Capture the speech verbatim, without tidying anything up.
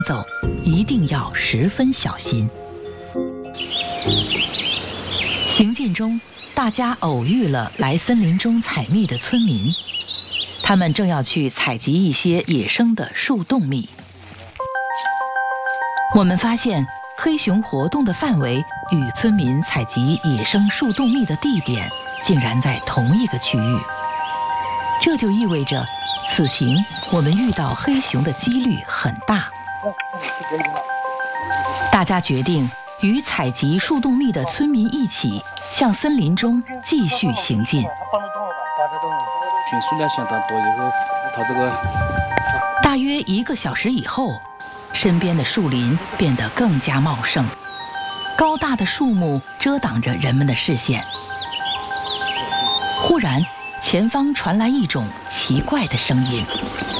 走，一定要十分小心。行进中，大家偶遇了来森林中采蜜的村民，他们正要去采集一些野生的树洞蜜。我们发现，黑熊活动的范围与村民采集野生树洞蜜的地点竟然在同一个区域，这就意味着此行我们遇到黑熊的几率很大。大家决定与采集树洞蜜的村民一起向森林中继续行进。 品数量相当多，以后它这个大约一个小时以后，身边的树林变得更加茂盛，高大的树木遮挡着人们的视线。忽然，前方传来一种奇怪的声音。